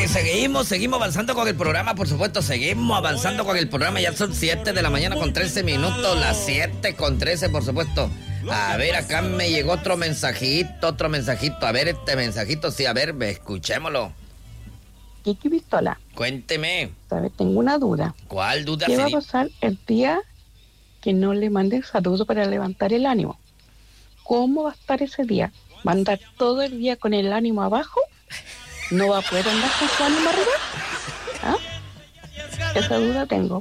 seguimos avanzando con el programa, por supuesto, seguimos avanzando con el programa. Ya son 7 de la mañana con 13 minutos, las 7 con 13, por supuesto. A ver, acá me llegó otro mensajito. A ver, este mensajito, sí, a ver, escuchémoslo. Kiki Pistola. Cuénteme. ¿Sabes? Tengo una duda. ¿Cuál duda? ¿Qué va a pasar el día que no le mande saludo para levantar el ánimo? ¿Cómo va a estar ese día? ¿Va a andar todo el día con el ánimo abajo? ¿No va a poder andar con su ánimo arriba? ¿Ah? Esa duda tengo.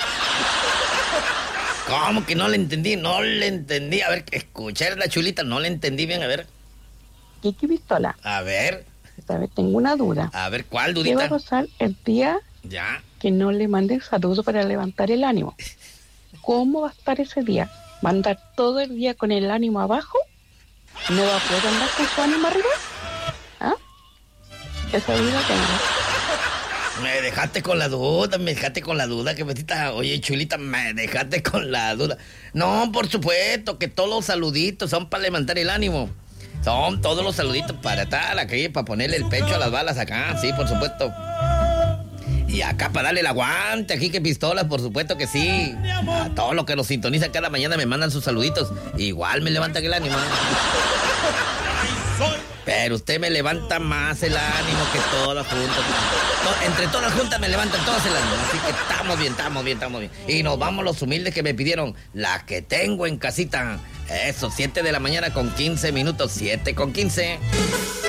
¿Cómo que no le entendí? No le entendí. A ver, escuchar la chulita, no le entendí bien, a ver. Kiki Pistola. A ver. ¿Sabes? Tengo una duda. A ver, ¿cuál dudita? ¿Qué va a pasar el día ya que no le mande saludo para levantar el ánimo? ¿Cómo va a estar ese día? ¿Va a andar todo el día con el ánimo abajo? ¿No va a poder andar con su ánimo arriba? ¿Ah? Esa duda tengo. Me dejaste con la duda, que besita. Oye, chulita, me dejaste con la duda. No, por supuesto, que todos los saluditos son para levantar el ánimo. Son todos los saluditos para estar aquí, para ponerle el pecho a las balas acá, sí, por supuesto. Y acá para darle el aguante, aquí que pistolas, por supuesto que sí. A todos los que nos sintonizan cada mañana me mandan sus saluditos. Igual me levantan el ánimo. Pero usted me levanta más el ánimo que todas juntas. Entre todas juntas me levantan todas el ánimo. Así que estamos bien. Y nos vamos los humildes que me pidieron. La que tengo en casita. Eso, 7 de la mañana con 15 minutos. 7 con 15.